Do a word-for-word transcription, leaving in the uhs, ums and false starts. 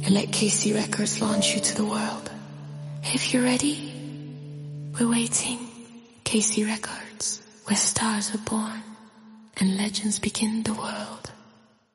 and let K C Records launch you to the world. If you're ready, we're waiting. K C Records, where stars are born and legends begin the world.